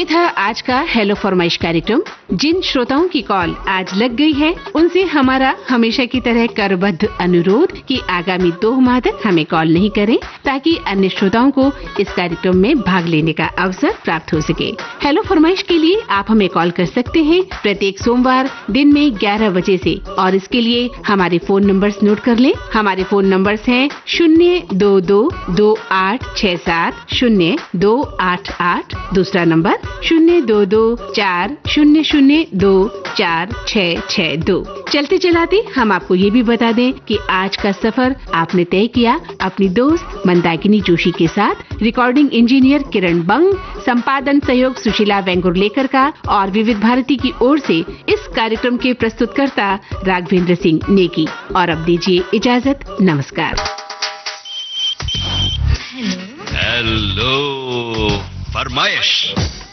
था आज का हेलो फरमाइश कार्यक्रम। जिन श्रोताओं की कॉल आज लग गई है, उनसे हमारा हमेशा की तरह करबद्ध अनुरोध कि आगामी 2 माह तक हमें कॉल नहीं करें, ताकि अन्य श्रोताओं को इस कार्यक्रम में भाग लेने का अवसर प्राप्त हो सके। हेलो फरमाइश के लिए आप हमें कॉल कर सकते हैं प्रत्येक सोमवार दिन में 11 बजे से, और इसके लिए हमारे फोन नंबर्स नोट कर लें। हमारे फोन नंबर्स हैं 02228700288, दूसरा नंबर 02240024662। चलते चलाते हम आपको ये भी बता दें कि आज का सफर आपने तय किया अपनी दोस्त मंदाकिनी जोशी के साथ। रिकॉर्डिंग इंजीनियर किरण बंग, संपादन सहयोग सुशीला वेंगुर्लेकर का, और विविध भारती की ओर से इस कार्यक्रम के प्रस्तुतकर्ता राघवेंद्र सिंह नेकी। और अब दीजिए इजाजत, नमस्कार। हेलो फरमाइश।